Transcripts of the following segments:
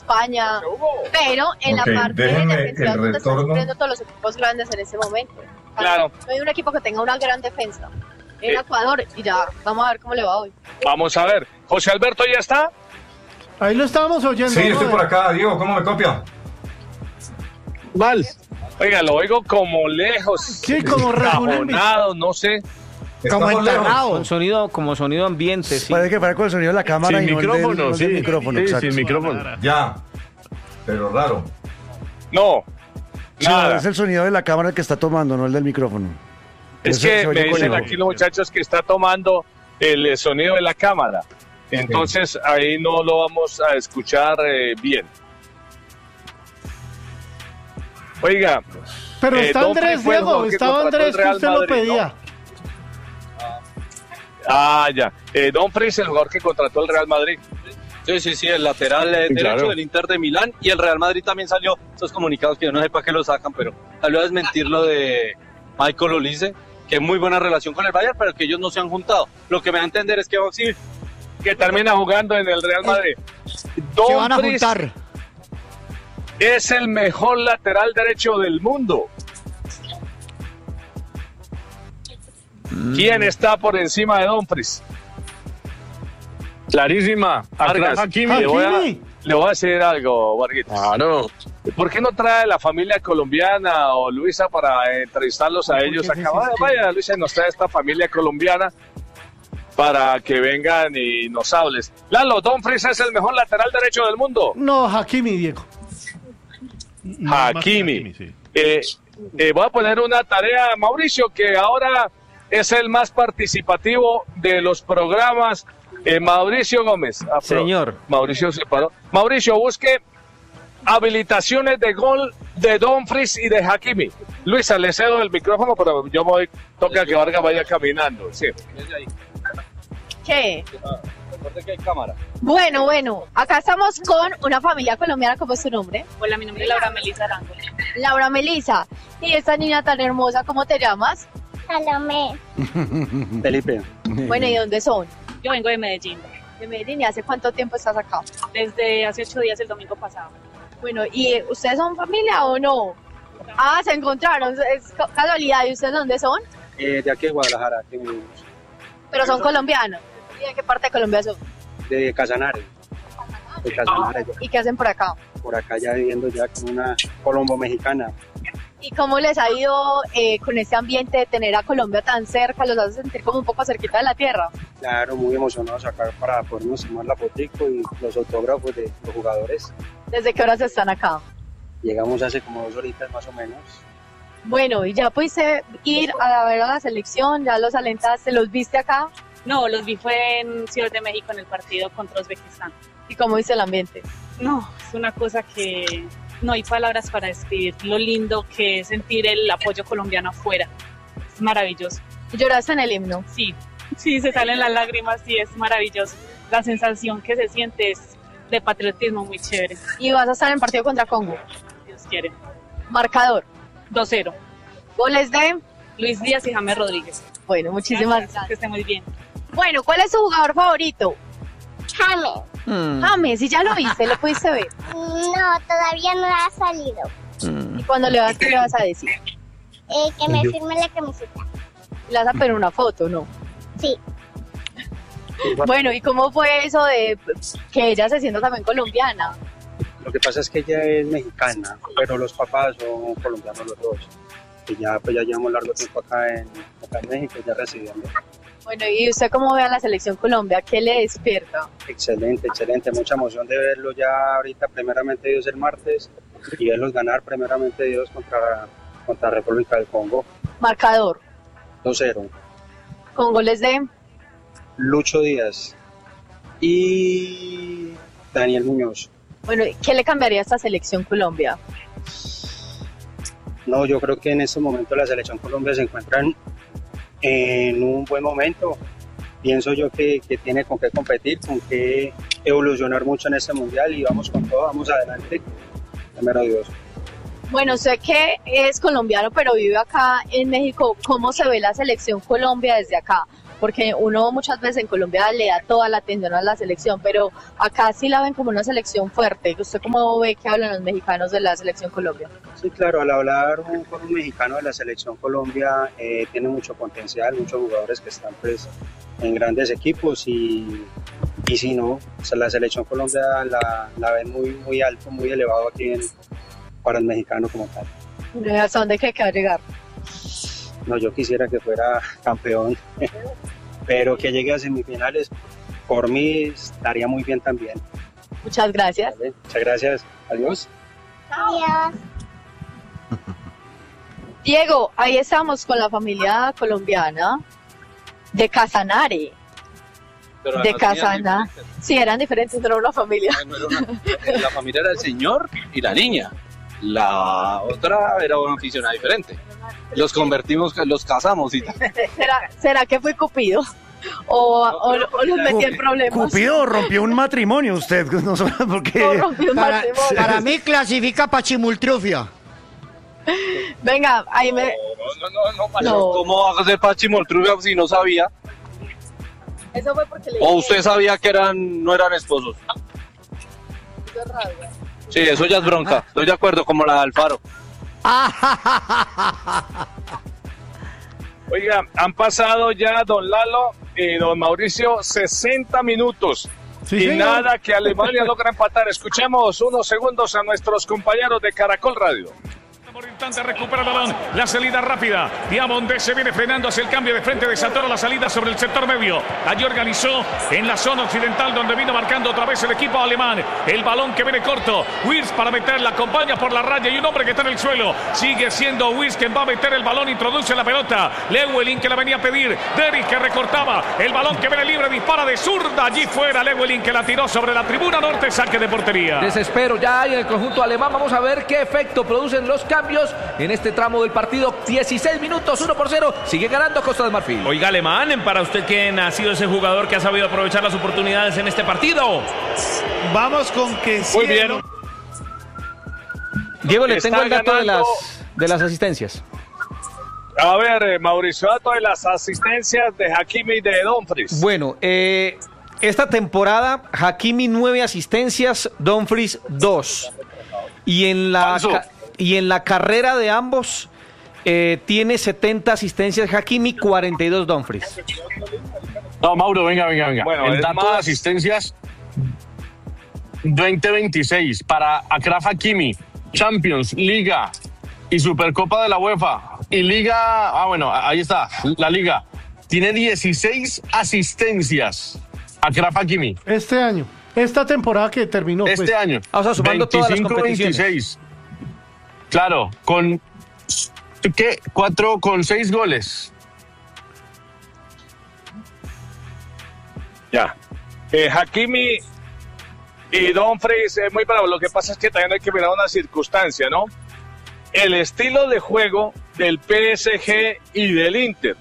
España, pero en la parte defensiva es donde están sufriendo todos los equipos grandes en este momento. Claro. No hay un equipo que tenga una gran defensa. En Ecuador, y ya, vamos a ver cómo le va hoy. Vamos a ver. ¿José Alberto ya está? Ahí lo estábamos oyendo. Sí, estoy por acá, Diego, ¿cómo me copia? Mal. Oiga, lo oigo como lejos. Sí, como rajonado, no sé. Como enterrado. Como sonido ambiente, sí. Parece que fuera con el sonido de la cámara Sin y micrófono, no sí. el micrófono, Sí, exacto. sin micrófono. Ya, pero raro. No, Sí, nada. es el sonido de la cámara el que está tomando, no el del micrófono. Es Ese que se me oye con dicen eco. aquí los muchachos que está tomando el sonido de la cámara. Entonces ahí no lo vamos a escuchar bien. Oiga. Pero está Don Andrés, Fri fue el Diego, jugador que estaba contrató el Andrés que Real usted lo Madrid, pedía. ¿no? Ah, ya. Don Fris, el jugador que contrató el Real Madrid. Sí, el lateral derecho claro. del Inter de Milán, y el Real Madrid también salió esos comunicados que yo no sé para qué lo sacan, pero salió a desmentir lo de Michael Olise, que es muy buena relación con el Bayern, pero que ellos no se han juntado. Lo que me da a entender es que Que termina jugando en el Real Madrid. Se Don van a Fris juntar. es el mejor lateral derecho del mundo. ¿Quién está por encima de Don Fris? Clarísima. Atrás Vargas, Hakimi. le voy a decir algo, Varguitas. Claro. ¿Por qué no trae la familia colombiana o Luisa para entrevistarlos a ellos acá? Vaya, Luisa, nos trae esta familia colombiana para que vengan y nos hables. Lalo, Don Fris es el mejor lateral derecho del mundo. No, Hakimi, Diego. Hakimi. Voy a poner una tarea a Mauricio, que ahora es el más participativo de los programas. Mauricio Gómez. Señor. Mauricio se paró. Mauricio, busque habilitaciones de gol de Don Fris y de Hakimi. Luisa, le cedo el micrófono, pero yo me voy, toca que Vargas vaya caminando. Sí. ¿Qué? recuerde que hay cámara. Bueno, acá estamos con una familia colombiana. ¿Cómo es su nombre? Hola, mi nombre es Laura Melisa Arango. Laura Melisa. ¿Y esta niña tan hermosa, cómo te llamas? Salomé. Felipe. Bueno, ¿y dónde son? Yo vengo de Medellín. De Medellín. ¿Y hace cuánto tiempo estás acá? Desde hace 8 días, el domingo pasado. Bueno, ¿y ustedes son familia o no? Ah, se encontraron. Es casualidad. ¿Y ustedes dónde son? De aquí de Guadalajara, aquí vivimos. Pero son colombianos. ¿Y de qué parte de Colombia son? De Casanare. De Casanare. ¿Y qué hacen por acá? Por acá ya viviendo ya con una colombo-mexicana. ¿Y cómo les ha ido con este ambiente de tener a Colombia tan cerca? ¿Los hace sentir como un poco cerquita de la tierra? Claro, muy emocionados acá para podernos tomar la fotico y los autógrafos de los jugadores. ¿Desde qué horas están acá? Llegamos hace como 2 horitas más o menos. Bueno, ¿y ya pudiste ir a ver a la selección? ¿Ya los alentaste? ¿Los viste acá? No, los vi fue en Ciudad de México en el partido contra Uzbekistán. ¿Y cómo dice el ambiente? No, es una cosa que no hay palabras para describir lo lindo que es sentir el apoyo colombiano afuera. Es maravilloso. ¿Y lloraste en el himno? Sí, se salen las lágrimas y es maravilloso. La sensación que se siente es de patriotismo muy chévere. ¿Y vas a estar en el partido contra Congo? Dios quiere. Marcador. 2-0. Goles de Luis Díaz y James Rodríguez. Bueno, muchísimas gracias. Que esté muy bien. Bueno, ¿cuál es su jugador favorito? James. James, ¿y ya lo viste? ¿Lo pudiste ver? No, todavía no ha salido. ¿Y cuando le vas, qué le vas a decir? Que me firme la camiseta. Le vas a pedir una foto, ¿no? Sí. Bueno, ¿y cómo fue eso de que ella se sienta también colombiana? Lo que pasa es que ella es mexicana, pero los papás son colombianos los dos. Y ya, pues ya llevamos largo tiempo acá en México, ya residiendo. Bueno, ¿y usted cómo ve a la selección Colombia? ¿Qué le despierta? Excelente, mucha emoción de verlo ya ahorita, primeramente Dios el martes, y verlos ganar primeramente Dios contra República del Congo. Marcador. 2-0. Con goles de Lucho Díaz y Daniel Muñoz. Bueno, ¿qué le cambiaría a esta selección Colombia? No, yo creo que en este momento la selección Colombia se encuentra en un buen momento. Pienso yo que tiene con qué competir, con qué evolucionar mucho en este mundial y vamos con todo, vamos adelante. Primero Dios. Bueno, sé que es colombiano, pero vive acá en México. ¿Cómo se ve la selección Colombia desde acá? porque uno muchas veces en Colombia le da toda la atención a la selección, pero acá sí la ven como una selección fuerte. ¿Usted cómo ve que hablan los mexicanos de la selección Colombia? Sí, claro, al hablar con un mexicano de la selección Colombia, tiene mucho potencial, muchos jugadores que están pues en grandes equipos y sí, no, o sea, la selección Colombia la ven muy alto, muy elevado aquí para el mexicano como tal. ¿Hasta dónde cree que va a llegar? No, yo quisiera que fuera campeón, pero que llegue a semifinales, por mí estaría muy bien también. Muchas gracias. Vale, muchas gracias. Adiós. Adiós. Diego, ahí estamos con la familia colombiana de Casanare. Pero De Casana. Sí, eran diferentes, pero una familia. La familia era el señor y la niña. La otra era una aficionada diferente. Los convertimos, los casamos y tal. ¿Será que fue Cupido? ¿O los metí en problemas? Cupido rompió un matrimonio usted, no sé por qué. No rompió un matrimonio. Para mí clasifica para Chimultrufia. Venga, ahí me... No. ¿Cómo va a ser Pachimoltrufia si no sabía? Eso fue porque le ¿O usted sabía que no eran esposos? Sí, eso ya es bronca. Estoy de acuerdo, como la de Alfaro. Oiga, han pasado ya, don Lalo y don Mauricio, 60 minutos. Sí, y señor. nada que Alemania logra empatar. Escuchemos unos segundos a nuestros compañeros de Caracol Radio. Por instante recupera el balón, la salida rápida. Diamondé se viene frenando hacia el cambio de frente de Santoro, la salida sobre el sector medio. Allí organizó en la zona occidental donde vino marcando otra vez el equipo alemán. El balón que viene corto. Wirtz para meterla, acompaña por la raya y un hombre que está en el suelo. Sigue siendo Wirtz quien va a meter el balón, introduce la pelota. Lewelyn que la venía a pedir. Derrick que recortaba. El balón que viene libre, dispara de zurda. Allí fuera Lewelyn que la tiró sobre la tribuna norte, saque de portería. Desespero ya hay en el conjunto alemán. Vamos a ver qué efecto producen los cambios en este tramo del partido. 16 minutos, 1-0. Sigue ganando Costa de Marfil. Oiga, Alemán, para usted, ¿quién ha sido ese jugador que ha sabido aprovechar las oportunidades en este partido? Vamos con que Muy bien. Diego, le Está tengo el dato ganando. de las asistencias. A ver, Mauricio, dato de las asistencias de Hakimi y de Dumfries. Bueno, esta temporada Hakimi 9 asistencias, Dumfries 2. Y en la carrera de ambos tiene 70 asistencias Hakimi, 42 Dumfries. No, Mauro, venga. Bueno, el dato de asistencias 2026 para Achraf Hakimi, Champions, Liga y Supercopa de la UEFA. Y Liga, ahí está, la Liga. Tiene 16 asistencias Achraf Hakimi. Este año, esta temporada que terminó. Este pues. año. O sea, sumando todas las competiciones. 26. Claro, con 6 goles. Ya. Hakimi y Dumfries es muy bravo. Lo que pasa es que también hay que mirar una circunstancia, ¿no? El estilo de juego del PSG y del Inter.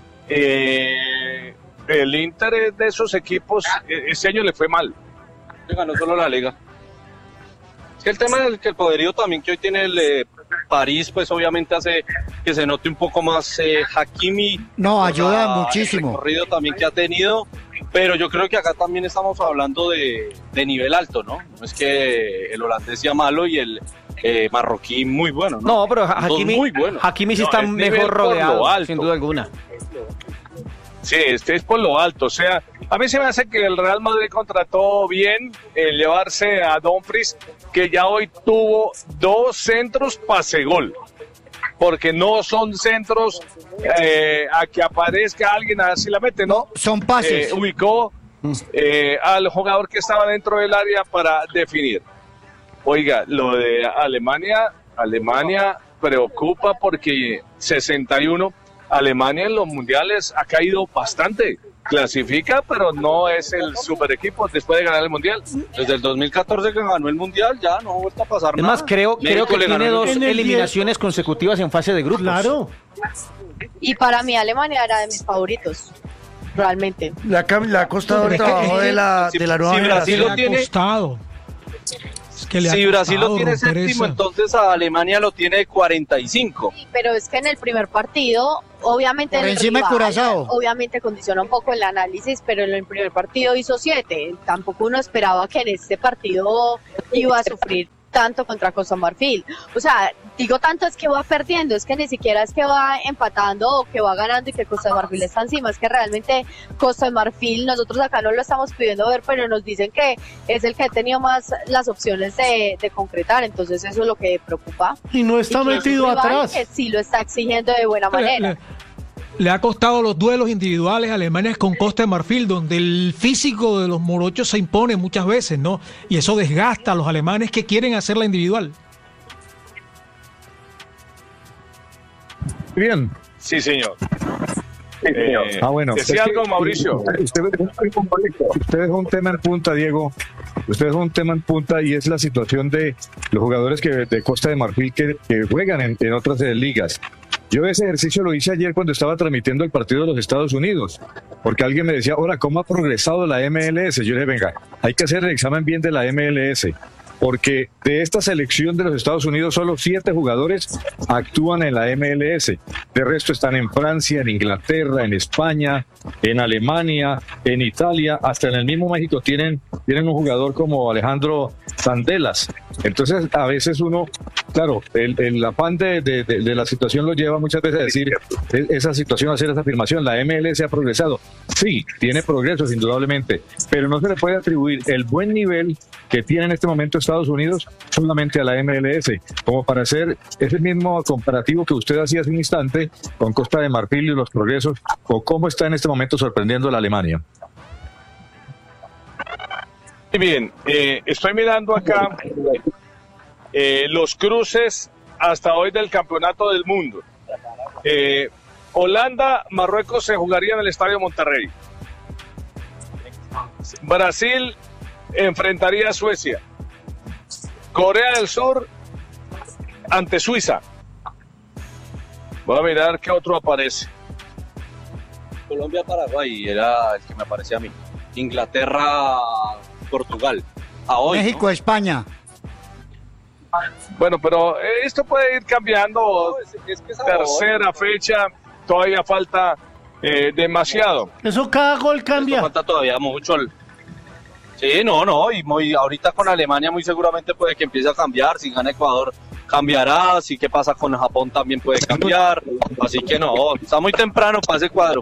El Inter es de esos equipos, ese año le fue mal. Ganó solo la Liga. Es que el tema del que el poderío también que hoy tiene el París, pues obviamente hace que se note un poco más Hakimi. No, ayuda muchísimo. El recorrido también que ha tenido, pero yo creo que acá también estamos hablando de nivel alto, ¿no? No es que el holandés sea malo y el marroquí muy bueno, ¿no? No, pero Hakimi sí está mejor rodeado, sin duda alguna. Sí, es por lo alto. O sea, a mí se me hace que el Real Madrid contrató bien en llevarse a Dumfries, que ya hoy tuvo 2 centros pase-gol. Porque no son centros a que aparezca alguien así la mete, ¿no? Son pases. Ubicó al jugador que estaba dentro del área para definir. Oiga, lo de Alemania preocupa porque 61... Alemania en los mundiales ha caído bastante. Clasifica, pero no es el super equipo después de ganar el mundial. Desde el 2014 que ganó el mundial ya no ha vuelto a pasar Es nada. más, creo que tiene 2 eliminaciones consecutivas en fase de grupos. Claro. Y para mí Alemania era de mis favoritos. Realmente. Le ha costado el trabajo de la nueva Brasil generación. lo tiene. Si Brasil lo tiene séptimo, entonces a Alemania lo tiene 45. Sí, pero es que en el primer partido, obviamente por encima de Curazao, obviamente condiciona un poco el análisis, pero en el primer partido hizo 7. Tampoco uno esperaba que en este partido iba a sufrir tanto contra Costa de Marfil. O sea, digo tanto es que va perdiendo, es que ni siquiera es que va empatando o que va ganando y que Costa de Marfil está encima, es que realmente Costa de Marfil, nosotros acá no lo estamos pudiendo ver, pero nos dicen que es el que ha tenido más las opciones de concretar, entonces eso es lo que preocupa. Y no está metido atrás. Que sí lo está exigiendo de buena manera. Le ha costado los duelos individuales a Alemania con Costa de Marfil, donde el físico de los morochos se impone muchas veces, ¿no? Y eso desgasta a los alemanes que quieren hacerla individual. Bien. Sí, señor. Bueno. Decía algo, Mauricio. Usted dejó un tema en punta, Diego. Usted dejó un tema en punta y es la situación de los jugadores de Costa de Marfil que juegan en otras ligas. Yo ese ejercicio lo hice ayer cuando estaba transmitiendo el partido de los Estados Unidos, porque alguien me decía, ahora, ¿cómo ha progresado la MLS? Yo le dije, venga, hay que hacer el examen bien de la MLS, porque de esta selección de los Estados Unidos solo 7 jugadores actúan en la MLS. De resto están en Francia, en Inglaterra, en España, en Alemania, en Italia, hasta en el mismo México tienen un jugador como Alejandro Sandelas. Entonces a veces uno, claro, el afán de la situación lo lleva muchas veces a decir esa situación, a hacer esa afirmación, la MLS ha progresado. Sí, tiene progresos indudablemente, pero no se le puede atribuir el buen nivel que tiene en este momento Estados Unidos solamente a la MLS, como para hacer ese mismo comparativo que usted hacía hace un instante con Costa de Marfil y los progresos, o cómo está en este momento sorprendiendo a la Alemania. Muy bien, estoy mirando acá los cruces hasta hoy del Campeonato del Mundo. Holanda, Marruecos se jugaría en el Estadio Monterrey. Brasil enfrentaría a Suecia. Corea del Sur ante Suiza. Voy a mirar qué otro aparece. Colombia-Paraguay era el que me aparecía a mí. Inglaterra-Portugal. México-España. Bueno, pero esto puede ir cambiando. Es que tercera fecha, todavía falta demasiado. Eso cada gol cambia. Esto falta todavía mucho. Sí, no, y ahorita con Alemania muy seguramente puede que empiece a cambiar. Si gana Ecuador, cambiará. Si qué pasa con Japón también puede cambiar. Así que no, está muy temprano para ese cuadro.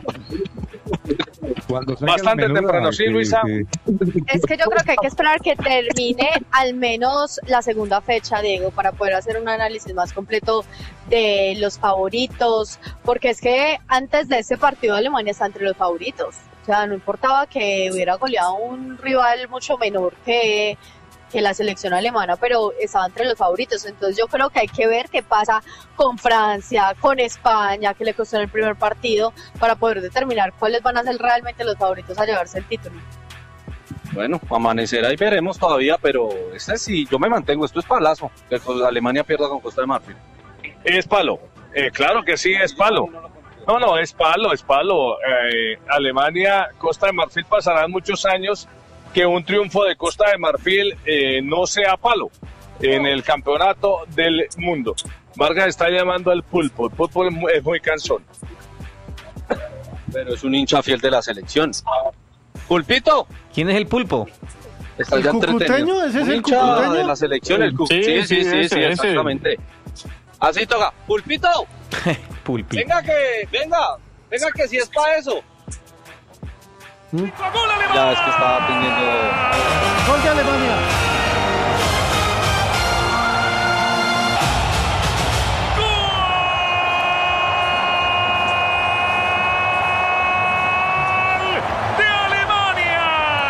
Bastante temprano, sí, Luisa. Es que yo creo que hay que esperar que termine al menos la segunda fecha, Diego, para poder hacer un análisis más completo de los favoritos, porque es que antes de ese partido Alemania está entre los favoritos. O sea, no importaba que hubiera goleado un rival mucho menor que la selección alemana, pero estaba entre los favoritos. Entonces yo creo que hay que ver qué pasa con Francia, con España, que le costó en el primer partido, para poder determinar cuáles van a ser realmente los favoritos a llevarse el título. Bueno, amanecerá y veremos todavía, pero sí, yo me mantengo, esto es palazo, que Alemania pierda con Costa de Marfil. Es palo, claro que sí, es palo. No, es palo. Alemania, Costa de Marfil pasarán muchos años que un triunfo de Costa de Marfil no sea palo en el Campeonato del Mundo. Vargas está llamando al pulpo. El pulpo es muy cansón. Pero es un hincha fiel de la selección. ¡Pulpito! ¿Quién es el pulpo? Está ya entretenido. ¿Ese es el hincha cucuteño? de la selección. Sí, exactamente. Así toca. ¡Pulpito! Pulpito. Venga que si es para eso. Ya es que estaba aprendiendo. Gol de Alemania. ¡De Alemania!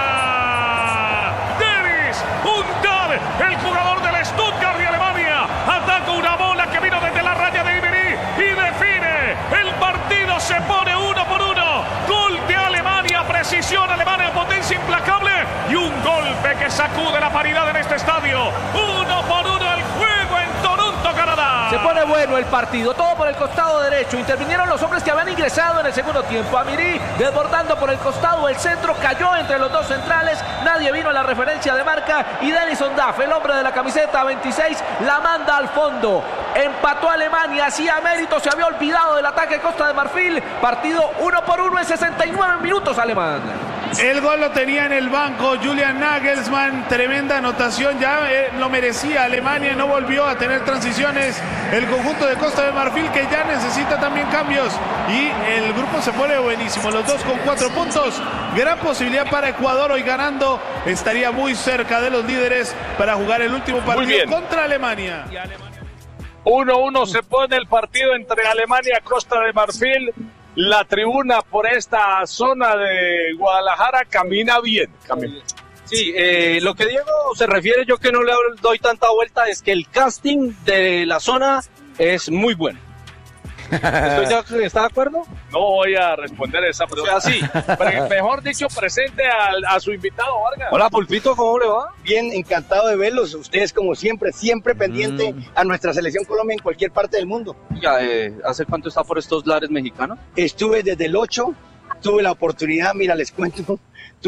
Davis, un gol. El jugador del Stuttgart de Alemania ataca una bola que vino desde la raya de Iberí y define. El partido se pone 1-1. Gol de Alemania, precisión alemana, potencia implacable y un golpe que sacude la paridad en este estadio. 1-1 el juego en Toronto, Canadá. Se pone bueno el partido, todo por el costado derecho. Intervinieron los hombres que habían ingresado en el segundo tiempo. Amirí desbordando por el costado, el centro cayó entre los dos centrales. Nadie vino a la referencia de marca y Denison Duff, el hombre de la camiseta 26, la manda al fondo. Empató Alemania, hacía mérito, se había olvidado del ataque de Costa de Marfil. Partido 1-1 en 69 minutos, Alemán. El gol lo tenía en el banco Julian Nagelsmann, tremenda anotación, ya lo merecía Alemania, no volvió a tener transiciones el conjunto de Costa de Marfil, que ya necesita también cambios, y el grupo se pone buenísimo, los dos con 4 puntos, gran posibilidad para Ecuador, hoy ganando estaría muy cerca de los líderes para jugar el último partido contra Alemania. 1-1 se pone el partido entre Alemania y Costa de Marfil. La tribuna por esta zona de Guadalajara camina bien. Sí, lo que Diego se refiere, yo que no le doy tanta vuelta, es que el casting de la zona es muy bueno. ¿Está de acuerdo? No voy a responder esa pregunta. O sea, sí. Mejor dicho, presente a su invitado, Vargas. Hola, Pulpito, ¿cómo le va? Bien, encantado de verlos. Ustedes, como siempre, pendiente a nuestra selección Colombia en cualquier parte del mundo. Ya, ¿hace cuánto está por estos lares mexicanos? Estuve desde el 8, tuve la oportunidad, mira, les cuento,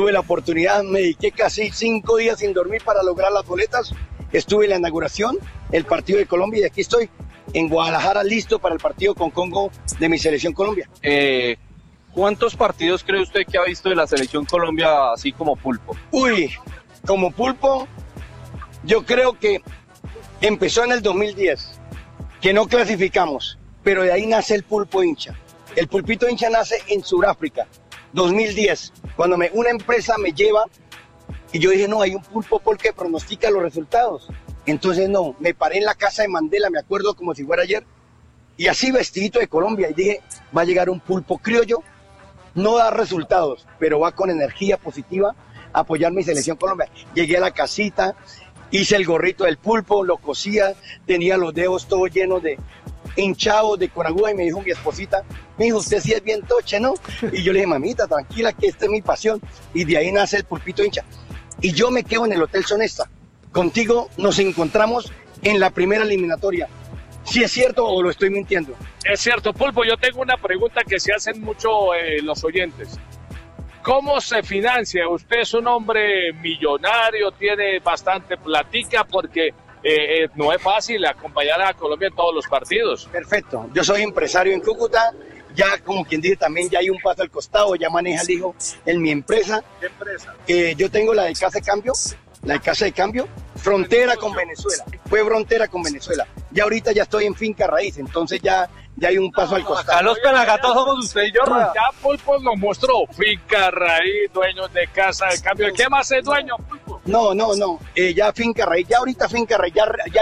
me dediqué casi 5 días sin dormir para lograr las boletas. Estuve en la inauguración, el partido de Colombia, y aquí estoy en Guadalajara listo para el partido con Congo de mi selección Colombia. ¿Cuántos partidos cree usted que ha visto de la selección Colombia así como pulpo? Uy, como pulpo, yo creo que empezó en el 2010, que no clasificamos, pero de ahí nace el pulpo hincha. El pulpito hincha nace en Sudáfrica, 2010, cuando una empresa me lleva y yo dije, no, hay un pulpo porque pronostica los resultados. Entonces no, me paré en la casa de Mandela, me acuerdo como si fuera ayer, y así vestidito de Colombia, y dije, va a llegar un pulpo criollo, no da resultados, pero va con energía positiva a apoyar mi selección Colombia. Llegué a la casita, hice el gorrito del pulpo, lo cosía, tenía los dedos todos llenos de hinchados de coraguda, y me dijo mi esposita, me dijo, usted sí es bien toche, ¿no? Y yo le dije, mamita, tranquila, que esta es mi pasión, y de ahí nace el pulpito hincha. Y yo me quedo en el Hotel Sonesta. Contigo nos encontramos en la primera eliminatoria. ¿Sí es cierto o lo estoy mintiendo? Es cierto, Pulpo. Yo tengo una pregunta que se hacen mucho los oyentes. ¿Cómo se financia? Usted es un hombre millonario, tiene bastante platica, porque no es fácil acompañar a Colombia en todos los partidos. Perfecto. Yo soy empresario en Cúcuta. Ya, como quien dice, también ya hay un paso al costado. Ya maneja el hijo en mi empresa. ¿Qué empresa? Yo tengo la de Casa de Cambio. La de Casa de Cambio, frontera con Venezuela, fue frontera con Venezuela. Ya ahorita ya estoy en finca raíz, entonces ya hay un paso al costado. Acá los pelagatos somos usted y yo. Ya Pulpo nos mostró finca raíz, dueños de Casa de Cambio. ¿Qué más es dueño, Pulpo? No, ya finca raíz, ya ahorita finca raíz,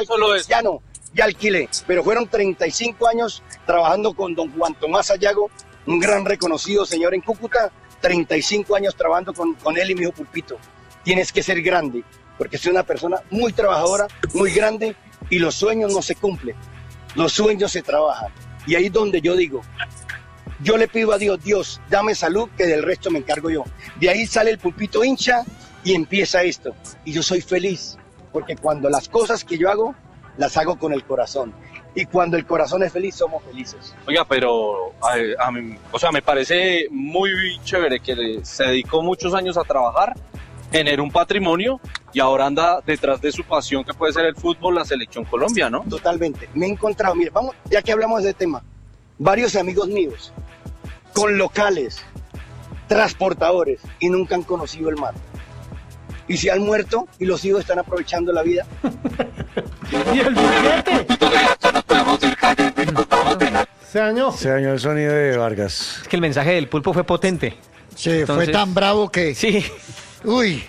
ya alquilé, pero fueron 35 años trabajando con don Juan Tomás Sayago, un gran reconocido señor en Cúcuta, 35 años trabajando con él y mi hijo Pulpito. Tienes que ser grande, porque soy una persona muy trabajadora, muy grande, y los sueños no se cumplen, los sueños se trabajan. Y ahí es donde yo digo, yo le pido a Dios, Dios, dame salud, que del resto me encargo yo. De ahí sale el pulpito hincha y empieza esto. Y yo soy feliz, porque cuando las cosas que yo hago, las hago con el corazón. Y cuando el corazón es feliz, somos felices. Oiga, pero a mí, o sea, me parece muy chévere que se dedicó muchos años a trabajar, generó un patrimonio y ahora anda detrás de su pasión, que puede ser el fútbol, la selección Colombia, ¿no? Totalmente. Me he encontrado, mire, vamos, ya que hablamos de ese tema, varios amigos míos con locales, transportadores, y nunca han conocido el mar. Y se han muerto y los hijos están aprovechando la vida. ¿Y el billete? Se dañó el sonido de Vargas. Es que el mensaje del pulpo fue potente. Sí, entonces, fue tan bravo que... Sí. Uy.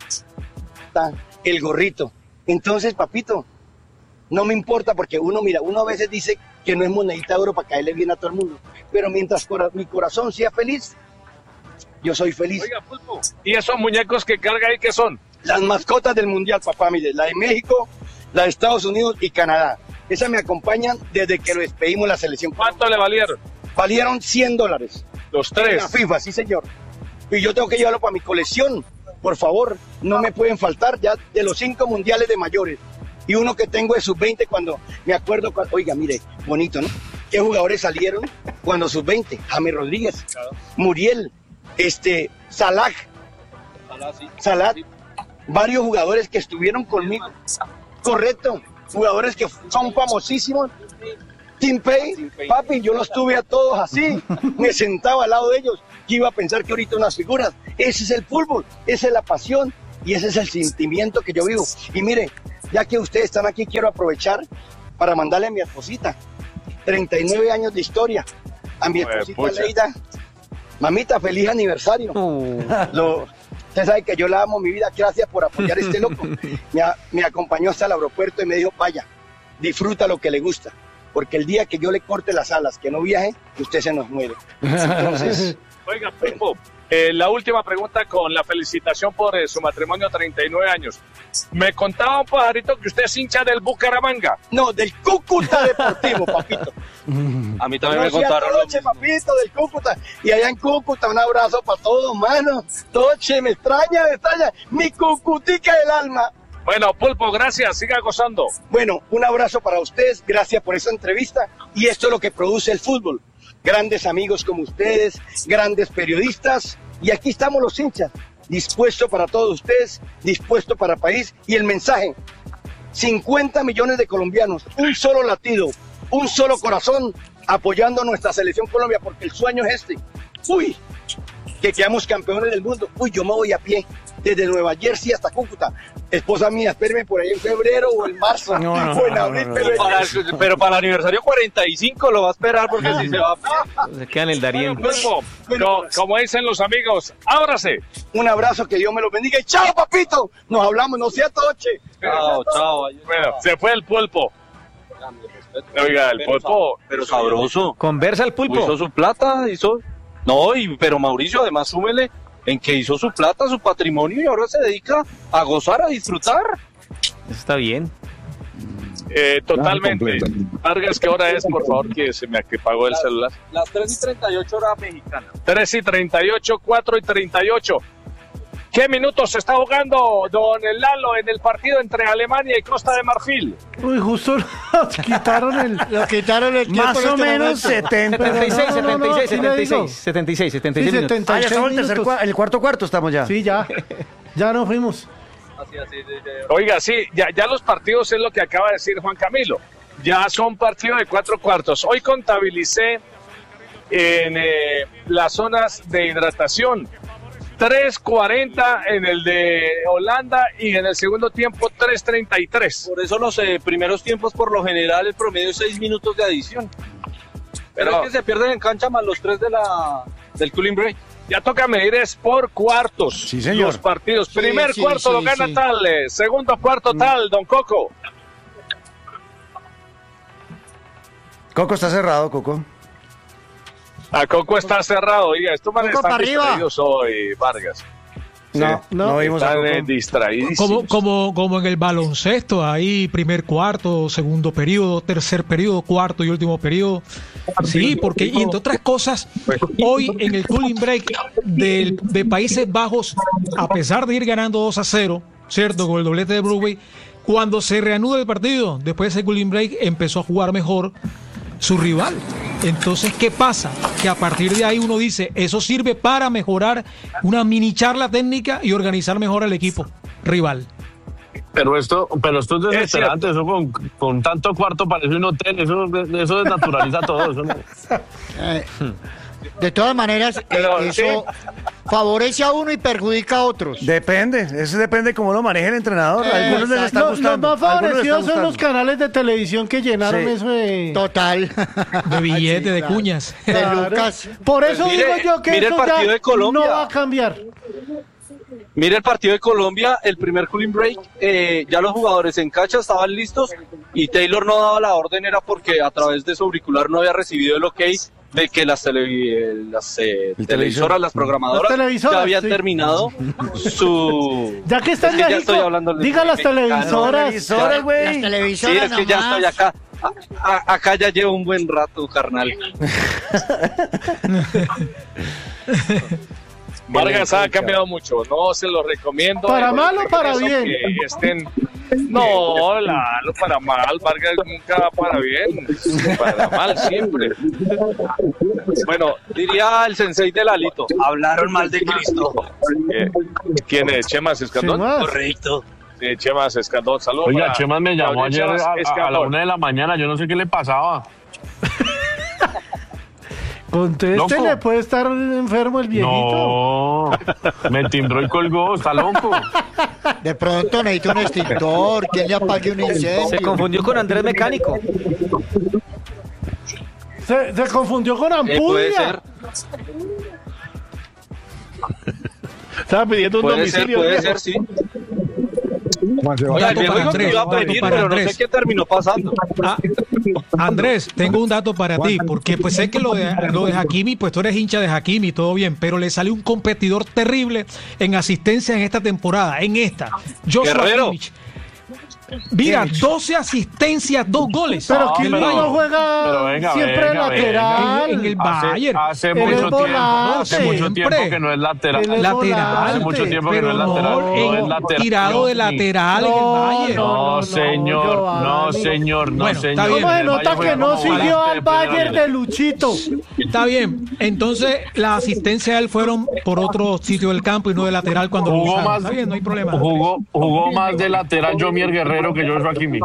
El gorrito. Entonces, papito, no me importa, porque uno a veces dice que no es monedita de oro para caerle bien a todo el mundo. Pero mientras mi corazón sea feliz, yo soy feliz. Oiga, Pulpo, ¿y esos muñecos que carga ahí qué son? Las mascotas del mundial, papá, mire, la de México, la de Estados Unidos y Canadá. Esas me acompañan desde que lo despedimos la selección. ¿Cuánto le valieron? Valieron $100. Los tres. La FIFA, sí señor. Y yo tengo que llevarlo para mi colección. Por favor, no me pueden faltar ya de los 5 mundiales de mayores. Y uno que tengo de sub-20 cuando me acuerdo, oiga, mire, bonito, ¿no? ¿Qué jugadores salieron cuando sub-20? James Rodríguez, Muriel, Salah, varios jugadores que estuvieron conmigo. Correcto, jugadores que son famosísimos. Tim Pay, papi, yo los tuve a todos así, me sentaba al lado de ellos, que iba a pensar que ahorita unas figuras. Ese es el fútbol, esa es la pasión y ese es el sentimiento que yo vivo. Y mire, ya que ustedes están aquí, quiero aprovechar para mandarle a mi esposita 39 años de historia, a mi esposita Leida. Mamita, feliz aniversario. Usted sabe que yo la amo, mi vida, gracias por apoyar a este loco. Me acompañó hasta el aeropuerto y me dijo, vaya, disfruta lo que le gusta, porque el día que yo le corte las alas, que no viaje, usted se nos muere. Entonces, oiga, Pulpo, la última pregunta con la felicitación por su matrimonio, 39 años. Me contaba un pajarito que usted es hincha del Bucaramanga. No, del Cúcuta Deportivo, papito. A mí también me contaron. Toche, papito, del Cúcuta. Y allá en Cúcuta, un abrazo para todos, mano. Toche, me extraña, mi Cucutica del alma. Bueno, Pulpo, gracias, siga gozando. Bueno, un abrazo para ustedes, gracias por esa entrevista. Y esto es lo que produce el fútbol. Grandes amigos como ustedes, grandes periodistas. Y aquí estamos los hinchas, dispuestos para todos ustedes, dispuestos para el país. Y el mensaje, 50 millones de colombianos, un solo latido, un solo corazón, apoyando a nuestra selección Colombia, porque el sueño es este. Uy, que quedamos campeones del mundo. Uy, yo me voy a pie, desde Nueva Jersey hasta Cúcuta. Esposa mía, espéreme por ahí en febrero o en marzo, o en abril. Pero para el aniversario 45 lo va a esperar, porque si se va se queda en el Darién. Bueno, como dicen los amigos, ábrase. Un abrazo, que Dios me lo bendiga y chao, papito. Nos hablamos, no sea toche. Chao. Bueno, se fue el Pulpo. Oiga, el Pulpo. Pero sabroso. Conversa el Pulpo. Hizo su plata, No, pero Mauricio, además, súmele en que hizo su plata, su patrimonio, y ahora se dedica a gozar, a disfrutar. Está bien. Totalmente. Vargas, ¿qué hora es, por favor? Que se me apagó el celular. Las 3:38 hora mexicana. 3:38, 4:38. ¿Qué minutos se está jugando, don Lalo, en el partido entre Alemania y Costa de Marfil? Uy, justo nos quitaron el tiempo. Más o menos 76 minutos. Ah, ya estamos el cuarto estamos ya. Sí, ya nos fuimos. Oiga, sí, ya los partidos es lo que acaba de decir Juan Camilo. Ya son partidos de 4 cuartos. Hoy contabilicé en las zonas de hidratación 3:40 en el de Holanda y en el segundo tiempo 3:33. Por eso los primeros tiempos, por lo general, el promedio es 6 minutos de adición. Pero es que se pierden en cancha más los 3 del cooling break. Ya toca medir es por cuartos. Sí, señor. Los partidos. Primer cuarto lo gana tal, segundo cuarto tal, don Coco. Coco está cerrado, Coco. A Coco está cerrado, oiga, estos manes están distraídos hoy, Vargas. Sí, no vimos a Coco. Distraídísimos. Como en el baloncesto, ahí primer cuarto, segundo periodo, tercer periodo, cuarto y último periodo. Sí, porque y entre otras cosas, hoy en el cooling break de Países Bajos, a pesar de ir ganando 2-0, ¿cierto? Con el doblete de Broadway, cuando se reanuda el partido, después de ese cooling break, empezó a jugar mejor su rival. Entonces, ¿qué pasa? Que a partir de ahí uno dice, eso sirve para mejorar una mini charla técnica y organizar mejor al equipo rival. Pero esto es desesperante, eso con tanto cuarto parece un hotel, eso desnaturaliza todo. Eso no. De todas maneras, eso favorece a uno y perjudica a otros. Depende, eso depende cómo lo maneje el entrenador. Algunos les está gustando. Los más favorecidos son los canales de televisión que llenaron eso de... Total. De billetes, de cuñas. De Lucas. Por eso digo yo que eso ya no va a cambiar. Mire el partido de Colombia, el primer cooling break, ya los jugadores en cancha estaban listos y Taylor no daba la orden, era porque a través de su auricular no había recibido el ok de que las televisoras, las programadoras ya habían terminado su... Ya que están ya estoy hablando, diga las televisoras. Las televisoras, sí, es que ya estoy acá. Acá ya llevo un buen rato, carnal. Vargas ha cambiado mucho, no se lo recomiendo. Para mal o para bien. Que estén No, Lalo, para mal, Vargas nunca va para bien, para mal siempre. Bueno, diría el sensei de Lalito, hablaron mal de Cristo. ¿Quién es? ¿Chemas Escandón? Correcto. Sí, Chemas Escandón, saludos. Oiga, Chemas me llamó ayer a la 1 de la mañana, yo no sé qué le pasaba. Contéstele, puede estar enfermo el viejito. No, me timbró y colgó, está loco. De pronto necesita un extintor, ¿quién le apague un incendio? Se confundió con Andrés Mecánico. Se confundió con Ampudia. Puede ser. Estaba pidiendo un domicilio. Puede ser, sí. Oiga, el viejo dijo que iba a pedir, pero no sé qué terminó pasando. Andrés, tengo un dato para ti, porque pues sé que lo de Hakimi, pues tú eres hincha de Hakimi, todo bien, pero le salió un competidor terrible en asistencia en esta temporada, Joshua Guerrero. Kimmich. Mira, 12 asistencias, 2 goles. Pero Kimmich no juega siempre lateral. En el Bayern. Hace mucho tiempo que no es lateral. Hace mucho tiempo que no es lateral. No es lateral. Tirado de lateral en el Bayern. No, señor. Bueno, está bien. ¿Cómo se nota que no siguió al Bayern de Luchito? Está bien. Entonces, las asistencias de él fueron por otro sitio del campo y no de lateral cuando lo usaron. Está bien, no hay problema. Jugó más de lateral Yomier Guerrero que Joshua Kimmich.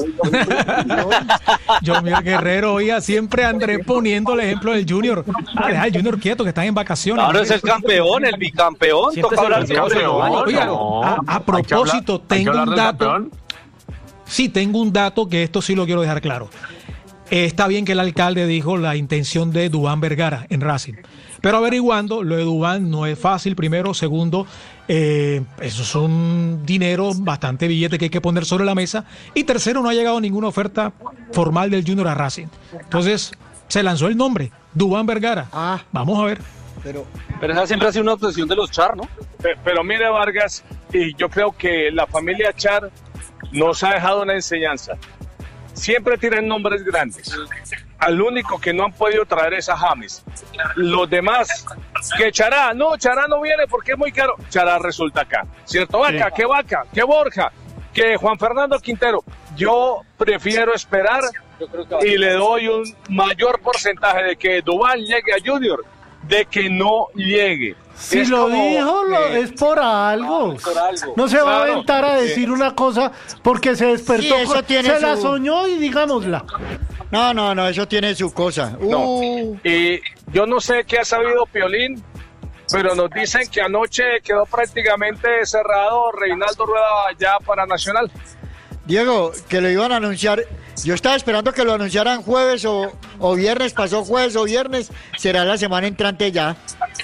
Yomier Guerrero, oiga, siempre Andrés poniendo el ejemplo del Junior. Deja al Junior quieto, que están en vacaciones. Ahora es el campeón, el bicampeón. Toca hablar de Oiga, a propósito, tengo un dato. Sí, tengo un dato que esto sí lo quiero dejar claro. Está bien que el alcalde dijo la intención de Duván Vergara en Racing. Pero averiguando, lo de Duván no es fácil, primero. Segundo, eso es un dinero, bastante billete que hay que poner sobre la mesa. Y tercero, no ha llegado ninguna oferta formal del Junior a Racing. Entonces, se lanzó el nombre, Duván Vergara. Vamos a ver. Pero esa siempre ha sido una obsesión de los Char, ¿no? Pero mire, Vargas, y yo creo que la familia Char nos ha dejado una enseñanza. Siempre tienen nombres grandes. Al único que no han podido traer es a James. Los demás, que Chará no viene porque es muy caro. Chará resulta acá, ¿cierto? Vaca, que Borja, que Juan Fernando Quintero. Yo prefiero esperar y le doy un mayor porcentaje de que Duván llegue a Junior, de que no llegue. Si es lo dijo, es por algo. No se va a aventar a decir una cosa porque se despertó, se la soñó y digámosla. No, eso tiene su cosa. Y yo no sé qué ha sabido Piolín, pero nos dicen que anoche quedó prácticamente cerrado Reinaldo Rueda ya para Nacional. Diego, que lo iban a anunciar. Yo estaba esperando que lo anunciaran jueves o viernes. Pasó jueves o viernes. Será la semana entrante ya.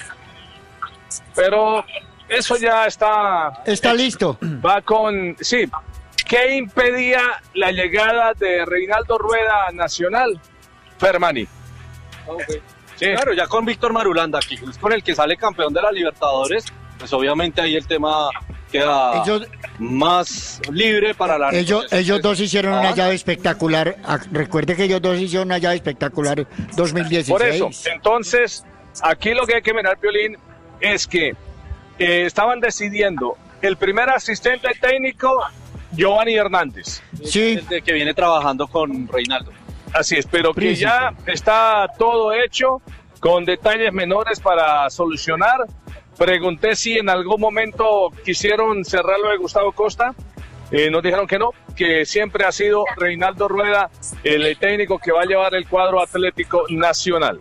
Pero eso ya está... Está listo. Va con... Sí. ¿Qué impedía la llegada de Reinaldo Rueda a Nacional? Fermani. Sí. Claro, ya con Víctor Marulanda, que es con el que sale campeón de la Libertadores, pues obviamente ahí el tema queda más libre para la ellos dos hicieron una llave espectacular. Recuerde que ellos dos hicieron una llave espectacular 2016. Por eso, entonces, aquí lo que hay que mirar, Piolín, es que estaban decidiendo el primer asistente técnico, Giovanni Hernández. Sí. Desde que viene trabajando con Reinaldo. Así es, pero que ya está todo hecho, con detalles menores para solucionar. Pregunté si en algún momento quisieron cerrarlo de Gustavo Costa. Nos dijeron que no, que siempre ha sido Reinaldo Rueda el técnico que va a llevar el cuadro Atlético Nacional.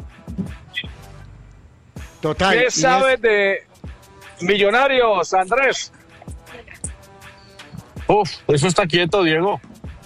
Total. ¿Qué sabes de Millonarios, Andrés? Eso está quieto, Diego.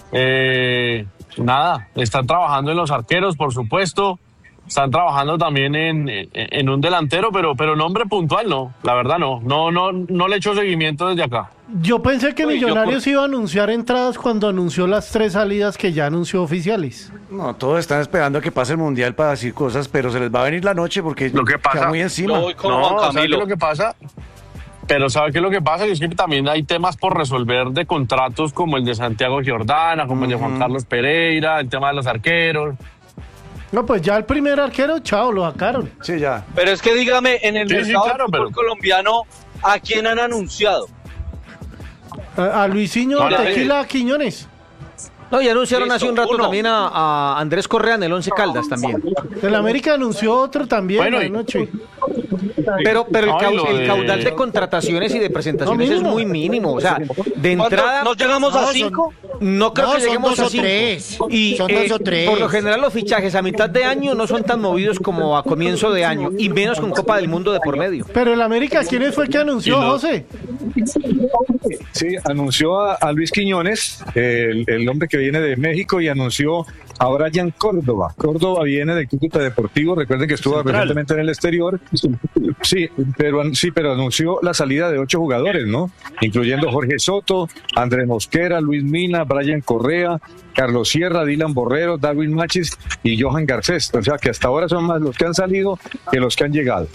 Nada, están trabajando en los arqueros, por supuesto. Están trabajando también en un delantero, pero nombre puntual no, la verdad no le echo seguimiento desde acá. Yo pensé que Millonarios iba a anunciar entradas cuando anunció las 3 salidas que ya anunció oficiales. No, todos están esperando a que pase el Mundial para decir cosas, pero se les va a venir la noche porque lo que pasa, queda muy encima. ¿Sabe qué es lo que pasa? Pero ¿sabe qué es lo que pasa? Es que también hay temas por resolver de contratos como el de Santiago Giordana, como el de Juan Carlos Pereira, el tema de los arqueros. No, pues ya el primer arquero, chao, lo sacaron. Sí, ya. Pero es que dígame, en el mercado del fútbol colombiano, ¿a quién han anunciado? A Luisinho Tequila Quiñones. No, y anunciaron hace un rato también a Andrés Correa en el Once Caldas también. El América anunció otro también anoche. Pero el caudal de contrataciones y de presentaciones es muy mínimo. O sea, de entrada... ¿No llegamos a 5? No creo que lleguemos a 5. Y son 2 o 3. Por lo general los fichajes a mitad de año no son tan movidos como a comienzo de año. Y menos con Copa del Mundo de por medio. Pero el América, ¿quién fue el que anunció, José? Sí, anunció a Luis Quiñones, el hombre que viene de México, y anunció a Brian Córdoba. Córdoba viene del Cúcuta Deportivo, recuerden que estuvo recientemente en el exterior. Sí, pero anunció la salida de 8 jugadores, ¿no? Incluyendo Jorge Soto, Andrés Mosquera, Luis Mina, Brian Correa, Carlos Sierra, Dylan Borrero, Darwin Machis y Johan Garcés. O sea que hasta ahora son más los que han salido que los que han llegado.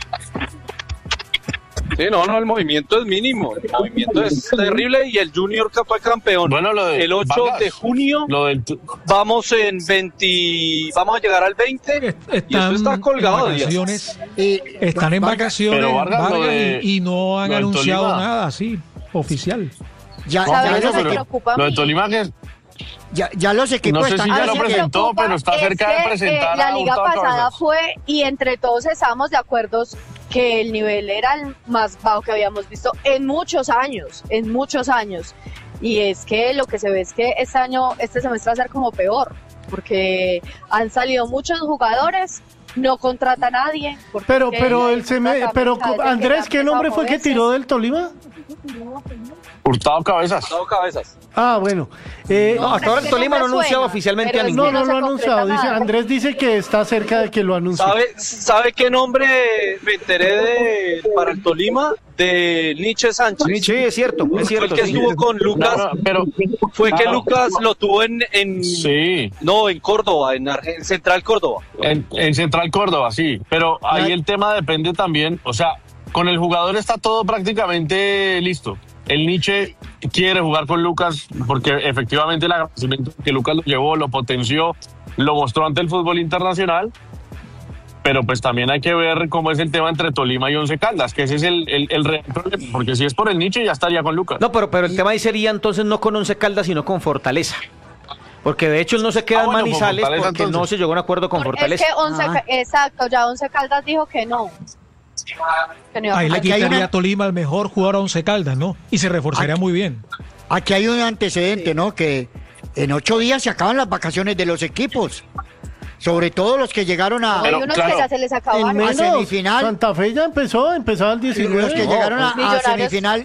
Sí, no, el movimiento es mínimo, el movimiento es terrible y el Junior que fue campeón. Bueno, el 8 de junio vamos a llegar al 20 y eso está colgado. Están en vacaciones Vargas, y no han anunciado nada así, oficial. Lo de Tolima que... Ya los equipos no sé si ya lo presentó, pero está cerca de presentar. La liga pasada fue, y entre todos estábamos de acuerdo que el nivel era el más bajo que habíamos visto en muchos años. Y es que lo que se ve es que este semestre va a ser como peor, porque han salido muchos jugadores, no contrata a nadie. Pero Andrés, ¿qué nombre fue que tiró del Tolima? Hurtado Cabezas. Ah, bueno. Hasta ahora el Tolima no ha anunciado oficialmente a ninguno. No lo ha anunciado. Andrés dice que está cerca de que lo anuncie. ¿Sabe qué nombre me enteré para el Tolima? De Nietzsche Sánchez. Sí, es cierto. Fue el que estuvo con Lucas. Lucas lo tuvo en Córdoba, en Central Córdoba. En Central Córdoba, sí. Pero ahí el tema depende también, o sea, con el jugador está todo prácticamente listo. El Nietzsche quiere jugar con Lucas porque efectivamente el agradecimiento que Lucas lo llevó, lo potenció, lo mostró ante el fútbol internacional, pero pues también hay que ver cómo es el tema entre Tolima y Once Caldas, que ese es el real problema, porque si es por el Nietzsche ya estaría con Lucas. No, pero el tema ahí sería entonces no con Once Caldas, sino con Fortaleza. Porque de hecho él no se queda en Manizales porque entonces no se llegó a un acuerdo con Fortaleza. Es que ya Once Caldas dijo que no. Ahí le quitaría a Tolima el mejor jugador a Once Caldas, ¿no? Y se reforzaría muy bien. Aquí hay un antecedente, ¿no? Que en 8 días se acaban las vacaciones de los equipos. Sobre todo los que llegaron a... Hay unos que ya se les acabaron. A semifinal. Santa Fe ya empezaba el 19. Los que llegaron a semifinal.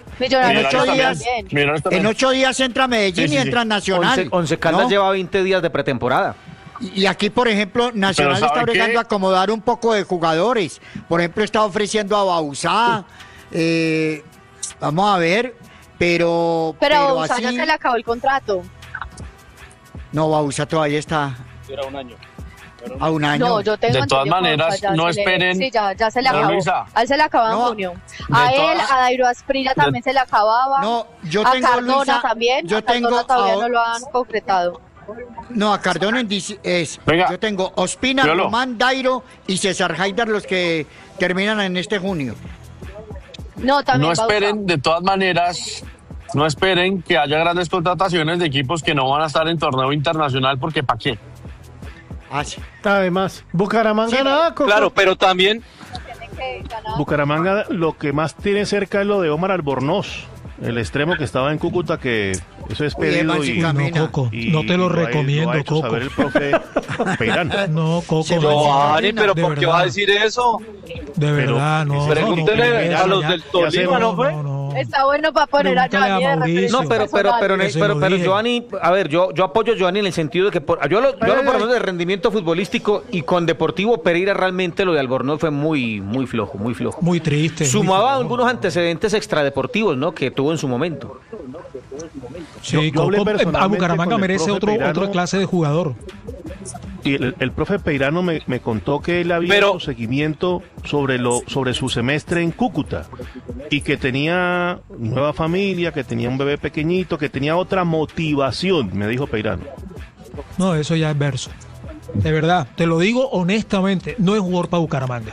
En 8 días entra Medellín y entra Nacional. Once Caldas lleva 20 días de pretemporada. Y aquí, por ejemplo, Nacional está bregando a acomodar un poco de jugadores. Por ejemplo, está ofreciendo a Bauzá. Vamos a ver, pero Bauzá así... ya se le acabó el contrato. No, Bauzá todavía está... Era un año. A un año. No, yo tengo de todas maneras, no esperen. Sí, ya se le acabó. A él se le acaba en junio. A Dairo Asprilla también se le acababa. No, yo tengo a Cardona Luisa, también. Yo tengo todavía no lo han concretado. No, a Cardona yo tengo Ospina, Román, Dairo y César Haidar, los que terminan en este junio. No esperen, de todas maneras, no esperen que haya grandes contrataciones de equipos que no van a estar en torneo internacional, porque ¿para qué? Sí. Además, Bucaramanga nada, Coco. Claro, pero también Bucaramanga lo que más tiene cerca es lo de Omar Albornoz, el extremo que estaba en Cúcuta, que eso es pedido Coco, no te lo recomiendo, Coco. Saber el profe Peirán. No, Coco. Pero ¿por qué va a decir eso? De verdad, no. Pregúntele a los del Tolima, ¿no fue? Está bueno para poner a Giovanni de referencia. No, pero Giovanni, a ver, yo apoyo a Giovanni en el sentido de que yo hablo por lo menos de rendimiento futbolístico, y con Deportivo Pereira realmente lo de Albornoz fue muy flojo. Muy triste. Sumaba algunos antecedentes extradeportivos, ¿no? Que tuvo en su momento. Sí, a Bucaramanga merece otra clase de jugador. Y el profe Peirano me contó que él había hecho seguimiento sobre su semestre en Cúcuta, y que tenía nueva familia, que tenía un bebé pequeñito, que tenía otra motivación, me dijo Peirano. No, eso ya es verso. De verdad, te lo digo honestamente, no es jugador para Bucaramanga.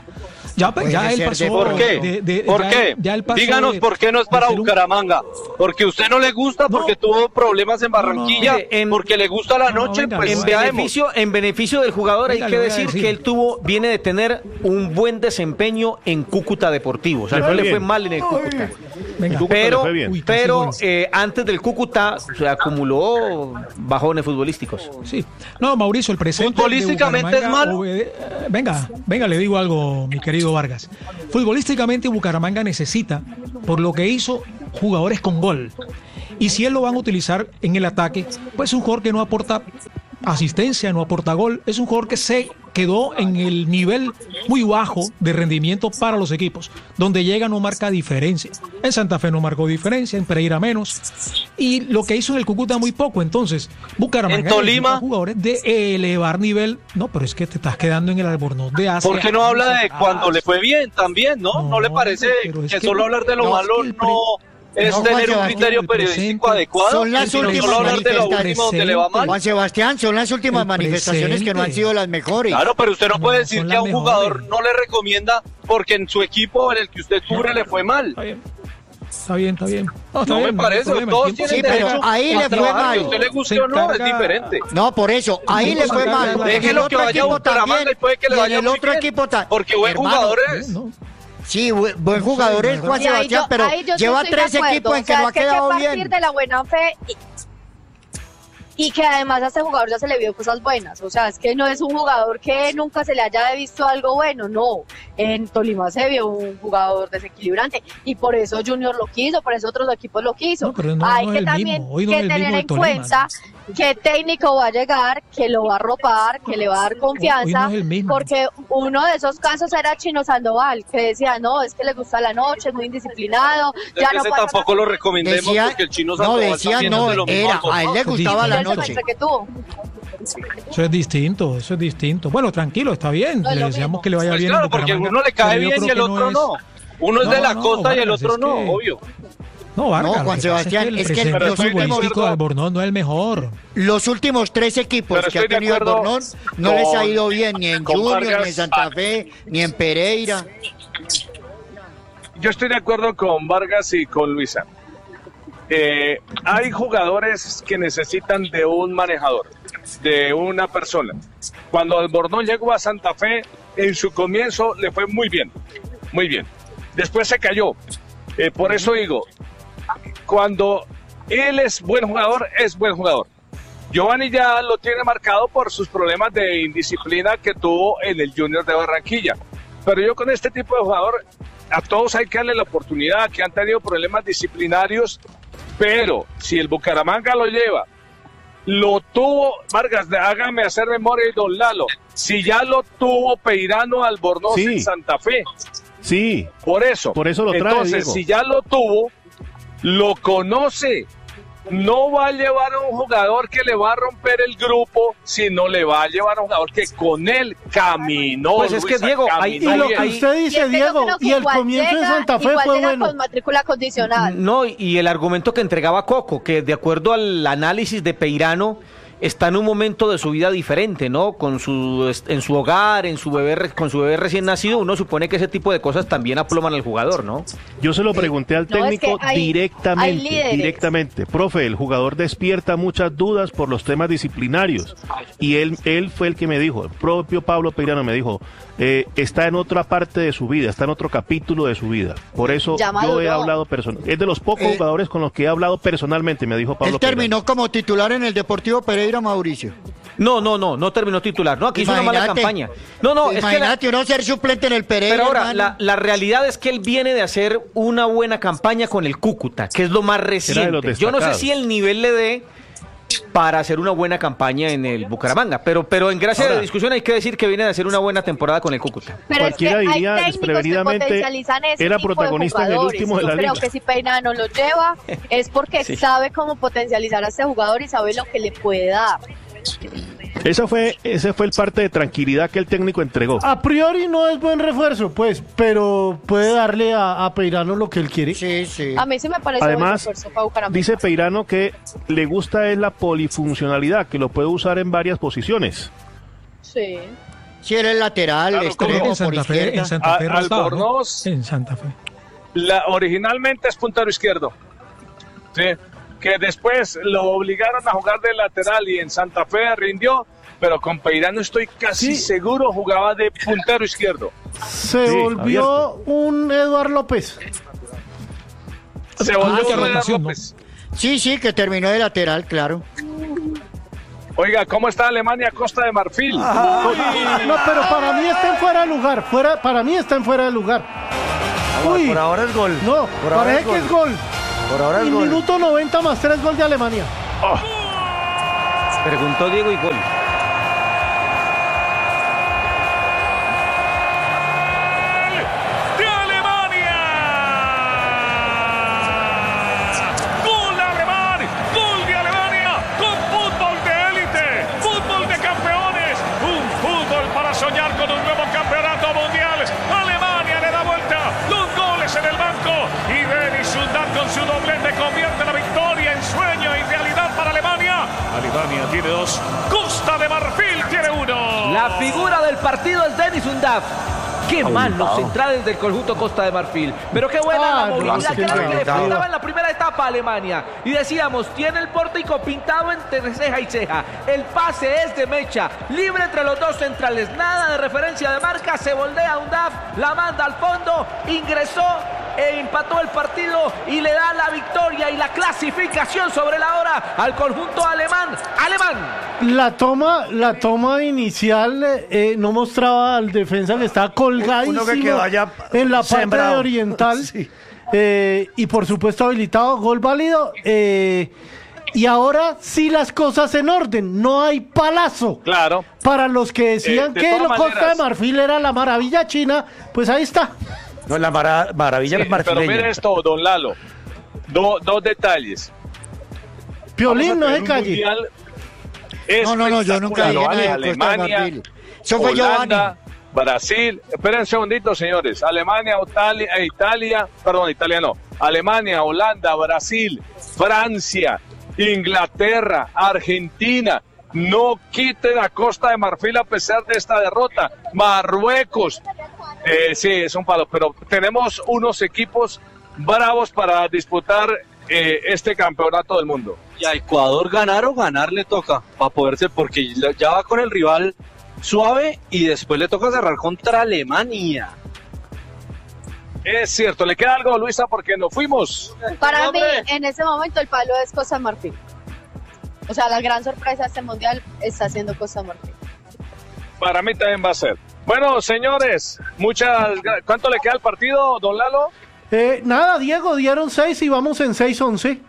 Ya él pasó. ¿Por qué? ¿Por qué? Díganos por qué no es para Bucaramanga. Porque a usted no le gusta, porque tuvo problemas en Barranquilla, porque le gusta la noche, pues en beneficio del jugador hay que decir que él viene de tener un buen desempeño en Cúcuta Deportivo. O sea, no le fue mal en el Cúcuta. Pero antes del Cúcuta se acumuló bajones futbolísticos. Sí. No, Mauricio, el presente futbolísticamente es malo. Venga, le digo algo, mi querido Vargas. Futbolísticamente Bucaramanga necesita, por lo que hizo, jugadores con gol. Y si él lo van a utilizar en el ataque, pues es un jugador que no aporta asistencia, no aporta gol. Es un jugador que se quedó en el nivel muy bajo de rendimiento para los equipos. Donde llega no marca diferencia. En Santa Fe no marcó diferencia, en Pereira menos. Y lo que hizo en el Cúcuta muy poco. Entonces, Bucaramanga en Tolima, jugadores de elevar nivel. No, pero es que te estás quedando en el Albornoz de Asia. ¿Por qué no habla de cuando le fue bien también, no? ¿No le parece que solo hablar de lo malo es tener un criterio periodístico adecuado? Son las últimas manifestaciones. Juan Sebastián, son las últimas manifestaciones que no han sido las mejores. Claro, pero usted no puede decir que a un jugador no le recomienda porque en su equipo en el que usted cubre le fue mal. Está bien. No me parece, todos tienen derecho ahí le fue mal. Si a usted le guste o no, es diferente. No, por eso, ahí le fue mal. Déjelo que vaya a Bucaramanga y puede que le vaya muy bien. Porque buen jugador es. Sí, buen jugador es Juan Sebastián, pero lleva 3 equipos en que no ha quedado bien. A partir de la buena fe y que además a este jugador ya se le vio cosas buenas. O sea, es que no es un jugador que nunca se le haya visto algo bueno, no. En Tolima se vio un jugador desequilibrante y por eso Junior lo quiso, por eso otros equipos lo quiso. Hay que también tener en cuenta qué técnico va a llegar, que lo va a arropar, que le va a dar confianza, porque uno de esos casos era Chino Sandoval, que decía, no, es que le gusta la noche, es muy indisciplinado. Ya no tampoco lo recomendemos porque el Chino Sandoval también es de lo mismo. A él le gustaba la noche. Eso es distinto. Bueno, tranquilo, está bien. Le deseamos que le vaya bien. Claro, porque uno le cae bien y el otro no. Uno es de la costa y el otro no, obvio. No, Vargas, Juan Sebastián, es que los futbolísticos de Albornoz no es el mejor. Los últimos 3 equipos que ha tenido Albornoz no les ha ido bien ni en Junior, ni en Santa Fe, ni en Pereira. Yo estoy de acuerdo con Vargas y con Luisa. Hay jugadores que necesitan de un manejador, de una persona. Cuando Albornoz llegó a Santa Fe, en su comienzo le fue muy bien. Después se cayó. Por eso digo, cuando él es buen jugador, es buen jugador. Giovanni ya lo tiene marcado por sus problemas de indisciplina que tuvo en el Junior de Barranquilla. Pero yo con este tipo de jugador, a todos hay que darle la oportunidad, que han tenido problemas disciplinarios, pero si el Bucaramanga lo lleva, lo tuvo, Vargas, hágame hacer memoria y don Lalo, si ya lo tuvo Peirano Albornoz en Santa Fe. Sí. Por eso lo trae. Entonces, Diego, si ya lo tuvo, lo conoce. No va a llevar a un jugador que le va a romper el grupo, sino le va a llevar a un jugador que con él caminó. Pues es que Diego, y lo que usted dice, Diego, y el comienzo en Santa Fe fue bueno. Con matrícula condicional. No, y el argumento que entregaba Coco, que de acuerdo al análisis de Peirano, está en un momento de su vida diferente, ¿no? En su hogar, con su bebé recién nacido, uno supone que ese tipo de cosas también aploman al jugador, ¿no? Yo se lo pregunté al técnico directamente. Profe, el jugador despierta muchas dudas por los temas disciplinarios. Y él fue el que me dijo, el propio Pablo Peirano me dijo, está en otra parte de su vida, está en otro capítulo de su vida. Por eso yo he hablado personalmente. Es de los pocos jugadores con los que he hablado personalmente, me dijo Pablo Peirano. Él terminó como titular en el Deportivo Pereira, Mauricio. No terminó titular. No, aquí hizo una mala campaña. Imagínate uno ser suplente en el Pereira. Pero ahora, la realidad es que él viene de hacer una buena campaña con el Cúcuta, que es lo más reciente. Yo no sé si el nivel le dé para hacer una buena campaña en el Bucaramanga, pero en gracia de la discusión hay que decir que viene de hacer una buena temporada con el Cúcuta. Pero cualquiera es que diría desprevenidamente era protagonista en el último de la liga. Creo que si Peirano lo lleva es porque sabe cómo potencializar a este jugador y sabe lo que le puede dar. Ese fue el parte de tranquilidad que el técnico entregó. A priori no es buen refuerzo, pues, pero puede darle a Peirano lo que él quiere. Sí. A mí sí me parece además, buen refuerzo para Bucaramanga. Dice Peirano que le gusta es la polifuncionalidad, que lo puede usar en varias posiciones. Sí. Si era el lateral, Claro, extremo en Santa por Fe, izquierda. en Santa Fe rotaba, ¿no? Albornoz, En Santa Fe. originalmente es puntero izquierdo. Sí, que después lo obligaron a jugar de lateral y en Santa Fe rindió, pero con Peirano estoy casi seguro jugaba de puntero izquierdo. Se volvió un Eduard López. Se volvió qué un Eduard rotación, López. Sí, que terminó de lateral, claro. Oiga, ¿cómo está Alemania, Costa de Marfil? No, pero para mí está en fuera de lugar. Para mí está en fuera de lugar. Uy, Por ahora es gol. no, Por ahora parece que es gol. Por ahora es Y gol. minuto 90 más 3 gol de Alemania. Preguntó Diego y gol. ¡De Alemania! ¡Gol alemán! ¡Gol de Alemania! ¡Con fútbol de élite! ¡Fútbol de campeones! ¡Un fútbol para soñar con un nuevo campeonato mundial! ¡Alemania le da vuelta! ¡Los goles en el banco! Y Dennis Undav con su doblete convierte la victoria en sueño y realidad para Alemania. Alemania tiene 2, Costa de Marfil tiene 1. La figura del partido es Dennis Undav. Qué mal los centrales del conjunto Costa de Marfil. Pero qué buena la movilidad que le faltaba en la primera etapa a Alemania. Y decíamos, tiene el pórtico pintado entre ceja y ceja. El pase es de mecha, libre entre los dos centrales. Nada de referencia de marca, se voltea Undav, la manda al fondo, ingresó e empató el partido y le da la victoria y la clasificación sobre la hora al conjunto alemán. La toma inicial no mostraba al defensa que estaba colgadísimo Uno que quedó allá en la parte sembrado. de oriental. Sí. Y por supuesto habilitado, gol válido. Y ahora sí las cosas en orden, no hay palazo. Claro. Para los que decían de que todas Costa de maneras. Marfil era la maravilla china, pues ahí está. No, la maravilla Sí, pero marfileña. mire esto, don Lalo. Dos detalles. Piolín, no Vamos a se tener un calle. mundial No, yo nunca dije nada de Costa de Alemania, Marfil. Eso fue Giovanni. Holanda, Brasil. Esperen un segundito, señores. Alemania, Holanda, Brasil, Francia, Inglaterra, Argentina. No quiten a Costa de Marfil a pesar de esta derrota. Marruecos. Sí, es un palo, pero tenemos unos equipos bravos para disputar este campeonato del mundo. Y a Ecuador ganar o ganar le toca para poderse, porque ya va con el rival suave y después le toca cerrar contra Alemania. Es cierto, ¿le queda algo, Luisa? Porque nos fuimos. Para mí, en ese momento, el palo es Costa de Marfil. O sea, la gran sorpresa de este mundial está siendo Costa de Marfil. Para mí también va a ser. Bueno, señores, ¿cuánto le queda al partido, don Lalo? Nada, Diego, dieron 6 y vamos en 6-11.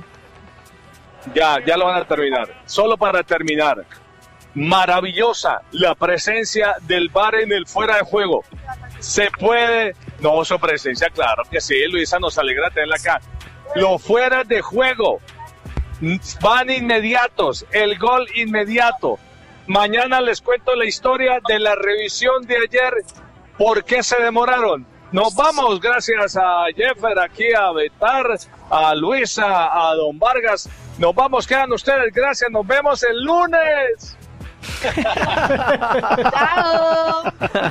Ya lo van a terminar. Solo para terminar. Maravillosa la presencia del VAR en el fuera de juego. Se puede... No, su presencia, claro que sí, Luisa, nos alegra tenerla acá. Los fuera de juego van inmediatos, el gol inmediato. Mañana les cuento la historia de la revisión de ayer, por qué se demoraron. Nos vamos, gracias a Jeffer, aquí a Betar, a Luisa, a Don Vargas. Nos vamos, quedan ustedes, gracias, nos vemos el lunes. Chao.